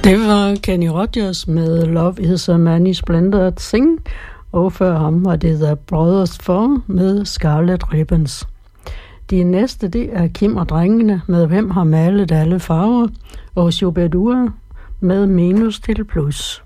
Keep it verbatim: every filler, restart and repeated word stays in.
Det var Kenny Rogers med Love is a Many Splendid Thing, og før ham var det The Brothers Four med Scarlet Ribbons. De næste, det er Kim og drengene med Hvem har malet alle farver, og Shubidua med Minus til Plus.